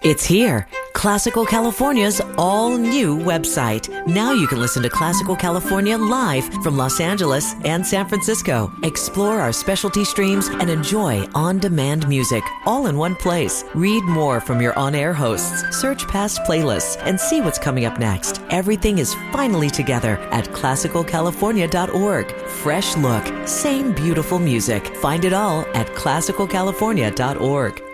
It's here. Classical California's all-new website. Now you can listen to Classical California live from Los Angeles and San Francisco. Explore our specialty streams and enjoy on-demand music, all in one place. Read more from your on-air hosts, search past playlists, and see what's coming up next. Everything is finally together at classicalcalifornia.org. Fresh look, same beautiful music. Find it all at classicalcalifornia.org.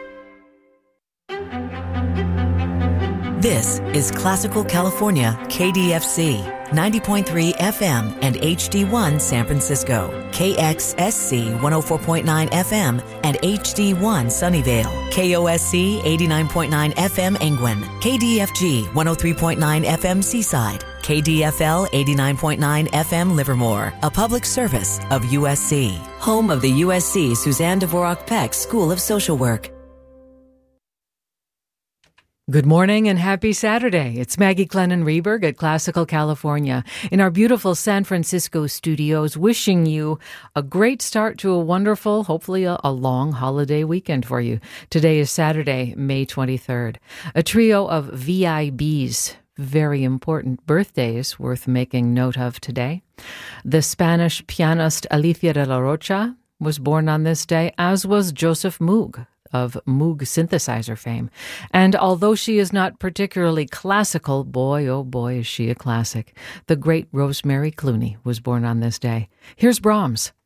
This is Classical California, KDFC, 90.3 FM and HD1 San Francisco, KXSC 104.9 FM and HD1 Sunnyvale, KOSC 89.9 FM Angwin, KDFG 103.9 FM Seaside, KDFL 89.9 FM Livermore, a public service of USC, home of the USC Suzanne Dvorak Peck School of Social Work. Good morning and happy Saturday. It's Maggie Glennon-Rieberg at Classical California in our beautiful San Francisco studios, wishing you a great start to a wonderful, hopefully a long holiday weekend for you. Today is Saturday, May 23rd. A trio of VIBs, very important birthdays worth making note of today. The Spanish pianist Alicia de la Rocha was born on this day, as was Joseph Moog of Moog synthesizer fame. And although she is not particularly classical, boy, oh boy, is she a classic. The great Rosemary Clooney was born on this day. Here's Brahms.